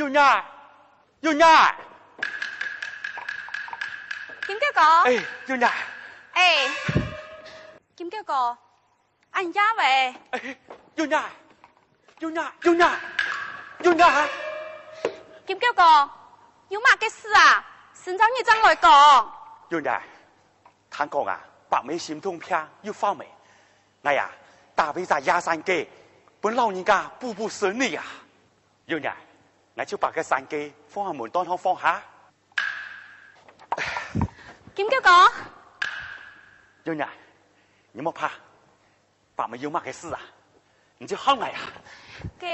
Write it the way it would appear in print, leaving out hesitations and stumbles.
有奶，有奶。 金哥哥。 哎，有奶。 哎，金哥哥，俺家喂。 哎，有奶，有奶，有奶，有奶。 金哥哥，有嘛嘅事啊？先找你怎来讲？ 有奶，听讲啊，白眉心痛片又发霉，哎呀，大卫在压山鸡，本老人家步步顺利啊。有奶，我就把个山鸡放喺门当上放下。 金哥哥， 有奶，你莫怕，白眉有嘛嘅事啊？你就好我呀。 嘅